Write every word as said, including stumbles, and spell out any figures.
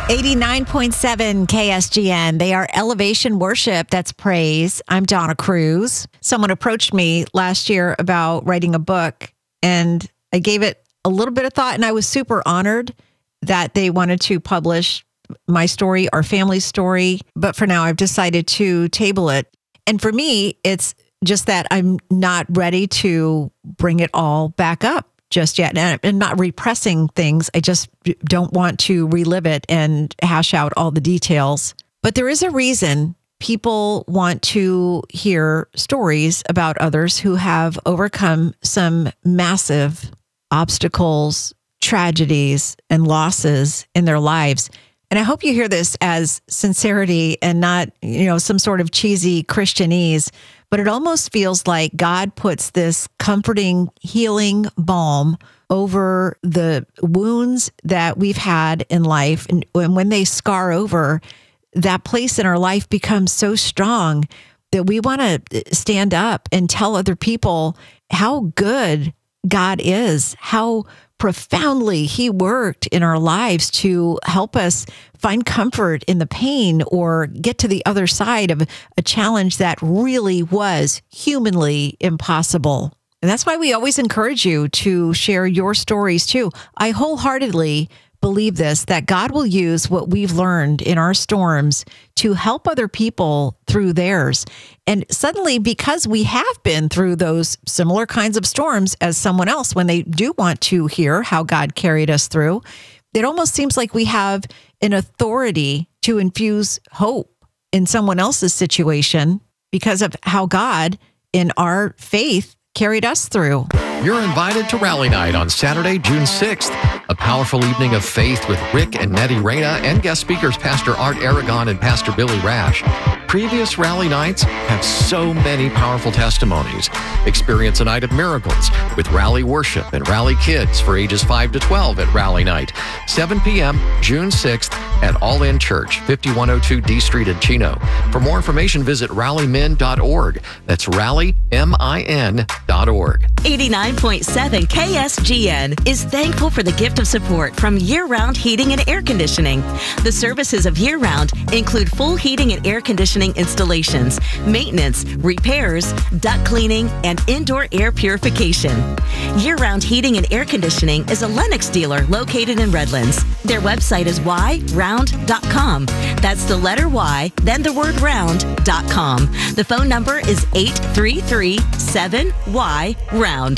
eighty-nine point seven K S G N. They are Elevation Worship. That's praise. I'm Donna Cruz. Someone approached me last year about writing a book, and I gave it a little bit of thought, and I was super honored that they wanted to publish my story, our family's story. But for now, I've decided to table it. And for me, it's just that I'm not ready to bring it all back up just yet. And I'm not repressing things. I just don't want to relive it and hash out all the details. But there is a reason people want to hear stories about others who have overcome some massive obstacles, tragedies, and losses in their lives. And I hope you hear this as sincerity and not, you know, some sort of cheesy Christianese, but it almost feels like God puts this comforting, healing balm over the wounds that we've had in life. And, and when they scar over, that place in our life becomes so strong that we want to stand up and tell other people how good God is, how profoundly He worked in our lives to help us find comfort in the pain or get to the other side of a challenge that really was humanly impossible. And that's why we always encourage you to share your stories too. I wholeheartedly believe this, that God will use what we've learned in our storms to help other people through theirs. And suddenly, because we have been through those similar kinds of storms as someone else, when they do want to hear how God carried us through, it almost seems like we have an authority to infuse hope in someone else's situation because of how God, in our faith, carried us through. You're invited to Rally Night on Saturday, June sixth, a powerful evening of faith with Rick and Nettie Reyna and guest speakers Pastor Art Aragon and Pastor Billy Rash. Previous Rally Nights have so many powerful testimonies. Experience a night of miracles with Rally Worship and Rally Kids for ages five to twelve at Rally Night, seven p.m., June sixth at All In Church, fifty-one oh two D Street in Chino. For more information, visit rally min dot org. That's rally min dot org. eighty-nine point seven K S G N is thankful for the gift of support from Year Round Heating and Air Conditioning. The services of Year Round include full heating and air conditioning installations, maintenance, repairs, duct cleaning, and indoor air purification. Year Round Heating and Air Conditioning is a Lennox dealer located in Redlands. Their website is y round dot com. That's the letter Y, then the word round dot com. The phone number is eight three three seven Y round.